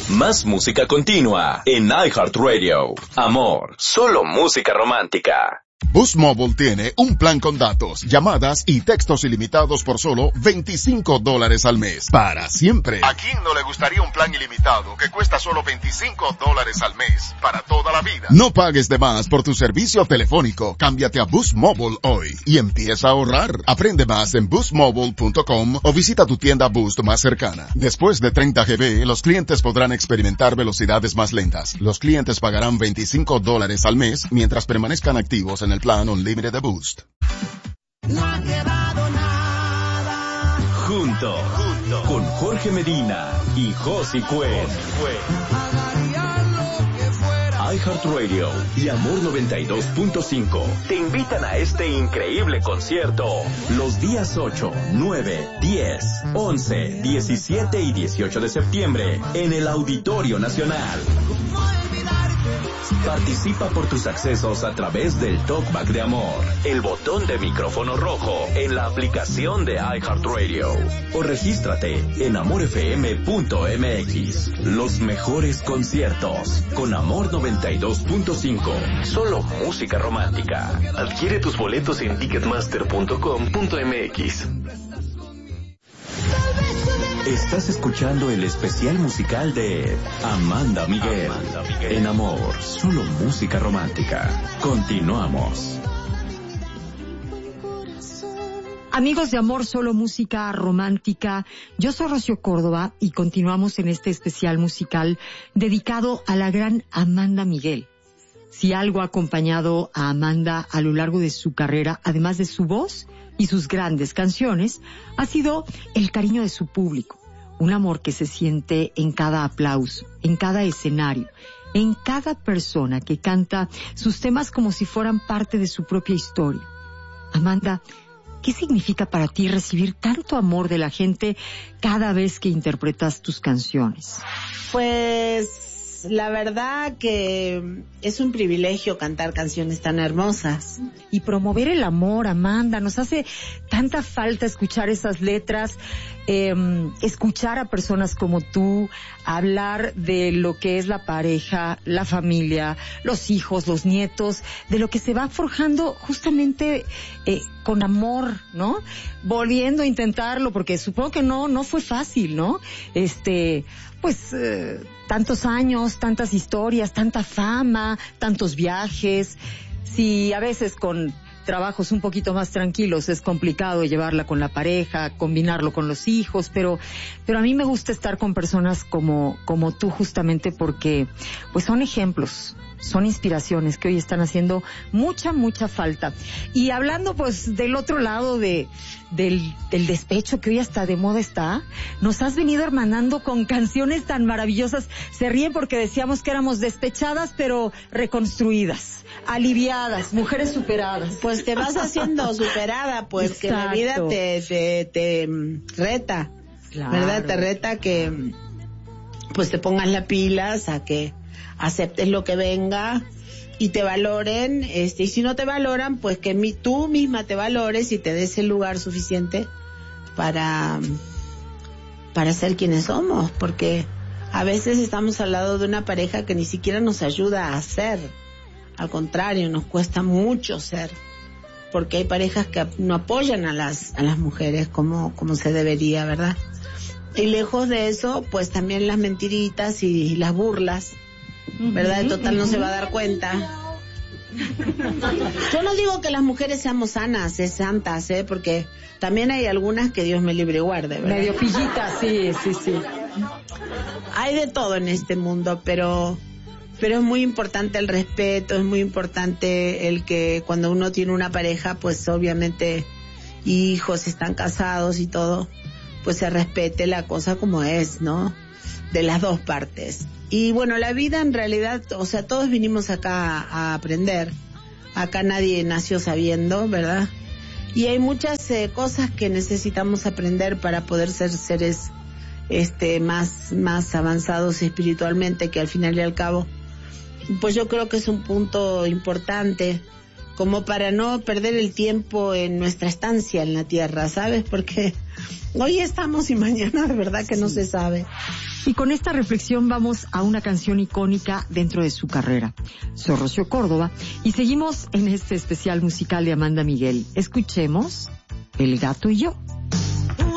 Más música continua en iHeartRadio. Amor, solo música romántica. Boost Mobile tiene un plan con datos, llamadas y textos ilimitados por solo $25 al mes. Para siempre. ¿A quién no le gustaría un plan ilimitado que cuesta solo $25 al mes? Para toda la vida. No pagues de más por tu servicio telefónico. Cámbiate a Boost Mobile hoy y empieza a ahorrar. Aprende más en boostmobile.com o visita tu tienda Boost más cercana. Después de 30 GB, los clientes podrán experimentar velocidades más lentas. Los clientes pagarán $25 al mes mientras permanezcan activos en el plan Unlimited de Boost. No ha quedado nada. Junto con Jorge Medina y Josie Cuen. iHeartRadio y Amor 92.5 te invitan a este increíble concierto los días 8, 9, 10, 11, 17 y 18 de septiembre en el Auditorio Nacional. Participa por tus accesos a través del Talkback de Amor, el botón de micrófono rojo en la aplicación de iHeartRadio o regístrate en amorfm.mx. Los mejores conciertos con Amor 92.5. Solo música romántica. Adquiere tus boletos en ticketmaster.com.mx. Estás escuchando el especial musical de Amanda Miguel. En Amor, solo música romántica. Continuamos. Amigos de Amor, solo música romántica. Yo soy Rocío Córdoba y continuamos en este especial musical dedicado a la gran Amanda Miguel. Si algo ha acompañado a Amanda a lo largo de su carrera, además de su voz y sus grandes canciones, ha sido el cariño de su público. Un amor que se siente en cada aplauso, en cada escenario, en cada persona que canta sus temas como si fueran parte de su propia historia. Amanda, ¿qué significa para ti recibir tanto amor de la gente cada vez que interpretas tus canciones? Pues la verdad que es un privilegio cantar canciones tan hermosas. Y promover el amor, Amanda, nos hace tanta falta escuchar esas letras, escuchar a personas como tú, hablar de lo que es la pareja, la familia, los hijos, los nietos, de lo que se va forjando justamente con amor, ¿no? Volviendo a intentarlo, porque supongo que no fue fácil, ¿no? Tantos años, tantas historias, tanta fama, tantos viajes. Si a veces con trabajos un poquito más tranquilos es complicado llevarla con la pareja, combinarlo con los hijos, pero a mí me gusta estar con personas como tú, justamente porque pues son ejemplos, son inspiraciones que hoy están haciendo mucha falta. Y hablando pues del otro lado del despecho, que hoy hasta de moda está, nos has venido hermanando con canciones tan maravillosas. Se ríen porque decíamos que éramos despechadas pero reconstruidas, aliviadas, mujeres superadas. Pues te vas haciendo superada, pues. Exacto. Que la vida te reta, claro. ¿Verdad? Te reta que pues te pongas las pilas, a que aceptes lo que venga y te valoren, y si no te valoran, pues que tú misma te valores y te des el lugar suficiente para ser quienes somos, porque a veces estamos al lado de una pareja que ni siquiera nos ayuda a ser, al contrario, nos cuesta mucho ser, porque hay parejas que no apoyan a las mujeres como se debería, ¿verdad? Y lejos de eso, pues también las mentiritas y las burlas, ¿verdad? De total no se va a dar cuenta. Yo no digo que las mujeres seamos santas, porque también hay algunas que Dios me libre y guarde, ¿verdad? Medio pillitas, sí. Hay de todo en este mundo, pero es muy importante el respeto, es muy importante el que cuando uno tiene una pareja, pues obviamente hijos, están casados y todo, pues se respete la cosa como es, ¿no? De las dos partes. Y bueno, la vida en realidad, o sea, todos vinimos acá a aprender. Acá nadie nació sabiendo, ¿verdad? Y hay muchas cosas que necesitamos aprender para poder ser seres más avanzados espiritualmente, que al final y al cabo, pues yo creo que es un punto importante como para no perder el tiempo en nuestra estancia en la tierra, ¿sabes? Porque hoy estamos y mañana de verdad que no se sabe. Y con esta reflexión vamos a una canción icónica dentro de su carrera. Soy Rocío Córdoba y seguimos en este especial musical de Amanda Miguel. Escuchemos El gato y yo.